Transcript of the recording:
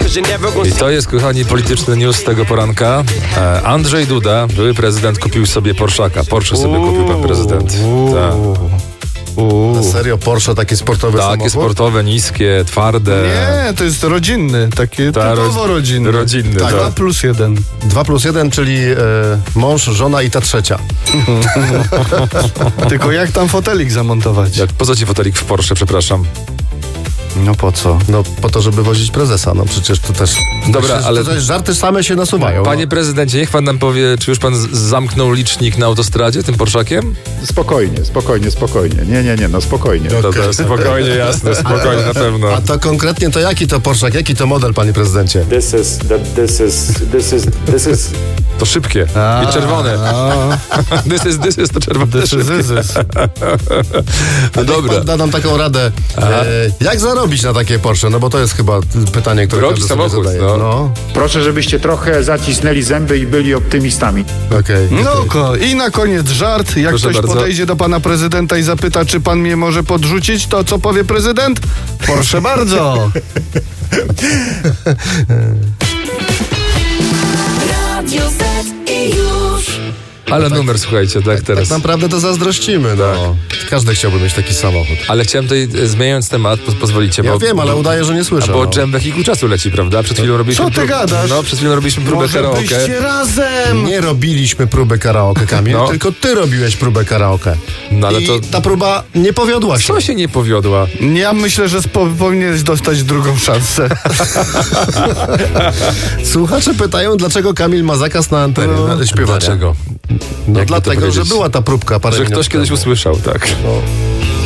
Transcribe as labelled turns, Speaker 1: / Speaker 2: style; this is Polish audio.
Speaker 1: I to jest, kochani, polityczny news tego poranka. Andrzej Duda, były prezydent, kupił sobie Porszaka. Porsche sobie kupił pan prezydent. Tak.
Speaker 2: Na serio, Porsche takie sportowe samochód?
Speaker 1: Takie sportowe, niskie, twarde.
Speaker 3: Nie, to jest rodzinny, taki typowo rodzinny.
Speaker 1: Rodzinny,
Speaker 3: tak. 2+1.
Speaker 2: 2+1, czyli mąż, żona i ta trzecia.
Speaker 3: Tylko jak tam fotelik zamontować?
Speaker 1: Po co ci fotelik w Porsche, przepraszam?
Speaker 3: No po co?
Speaker 2: No po to, żeby wozić prezesa, no przecież to też...
Speaker 1: Dobra, ale...
Speaker 2: To żarty same się nasuwają.
Speaker 1: Panie prezydencie, niech pan nam powie, czy już pan zamknął licznik na autostradzie tym Porszakiem?
Speaker 4: Spokojnie. Nie, no spokojnie.
Speaker 1: Dobra, spokojnie, jasne, spokojnie, na pewno.
Speaker 2: A to konkretnie to jaki to Porszak, jaki to model, panie prezydencie?
Speaker 4: This is
Speaker 1: To szybkie i czerwone. This is to czerwone. No dobra.
Speaker 2: Da nam taką radę. Jak zarobić na takie Porsche? No bo to jest chyba pytanie, które
Speaker 1: Drogi
Speaker 2: każdy sobie
Speaker 1: samochód,
Speaker 2: zadaje. No.
Speaker 4: Proszę, żebyście trochę zacisnęli zęby i byli optymistami.
Speaker 2: Okej.
Speaker 3: No i na koniec żart. Jak
Speaker 1: Proszę
Speaker 3: ktoś
Speaker 1: bardzo.
Speaker 3: podejdzie do pana prezydenta i zapyta, czy pan mnie może podrzucić, to co powie prezydent? Proszę bardzo.
Speaker 5: Radio Z i już.
Speaker 1: Ale numer, słuchajcie, tak teraz.
Speaker 2: Tak naprawdę to zazdrościmy, no. Każdy chciałby mieć taki samochód.
Speaker 1: Ale chciałem tutaj, zmieniając temat, pozwolicie,
Speaker 2: Ja
Speaker 1: bo...
Speaker 2: wiem, ale udaję, że nie słyszę.
Speaker 1: Bo
Speaker 2: no.
Speaker 1: dżem wehikuł czasu leci, prawda? Przed chwilą robiliśmy...
Speaker 3: Co ty gadasz?
Speaker 1: No, przed chwilą robiliśmy próbę
Speaker 3: Może
Speaker 1: karaoke.
Speaker 3: byście razem.
Speaker 2: Nie robiliśmy próby karaoke, Kamil,
Speaker 1: No.
Speaker 2: tylko ty robiłeś próbę karaoke.
Speaker 1: No ale
Speaker 2: I
Speaker 1: to...
Speaker 2: ta próba nie powiodła się.
Speaker 1: Co się nie powiodła?
Speaker 3: Ja myślę, że powinieneś dostać drugą szansę.
Speaker 2: Słuchacze pytają, dlaczego Kamil ma zakaz na antenie śpiewania.
Speaker 1: Dlaczego?
Speaker 2: No
Speaker 1: Jak to
Speaker 2: dlatego, że
Speaker 1: powiedzieć?
Speaker 2: była ta próbka parę
Speaker 1: Że
Speaker 2: minut
Speaker 1: ktoś kiedyś
Speaker 2: temu.
Speaker 1: usłyszał, tak.
Speaker 2: No.